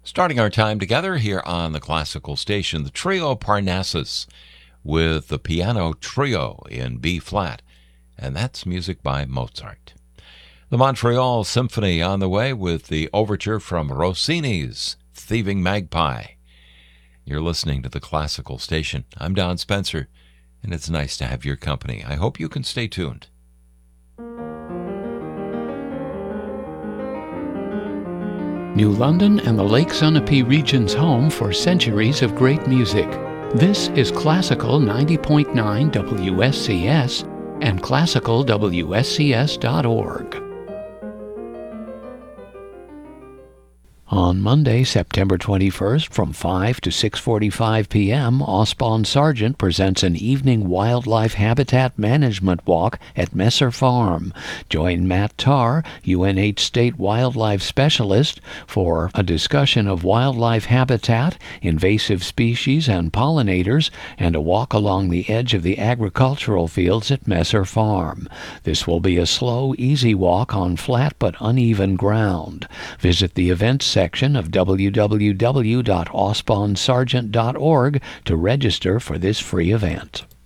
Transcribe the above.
Starting our time together here on the Classical Station, the Trio Parnassus with the Piano Trio in B-flat, and that's music by Mozart. The Montreal Symphony on the way with the overture from Rossini's Thieving Magpie. You're listening to the Classical Station. I'm Don Spencer, and it's nice to have your company. I hope you can stay tuned. New London and the Lake Sunapee region's home for centuries of great music. This is Classical 90.9 WSCS and classicalwscs.org. On Monday, September 21st, from 5 to 6:45 p.m., Osbon Sargent presents an evening wildlife habitat management walk at Messer Farm. Join Matt Tarr, UNH State Wildlife Specialist, for a discussion of wildlife habitat, invasive species, and pollinators, and a walk along the edge of the agricultural fields at Messer Farm. This will be a slow, easy walk on flat but uneven ground. Visit the events section of www.osbonsargent.org to register for this free event.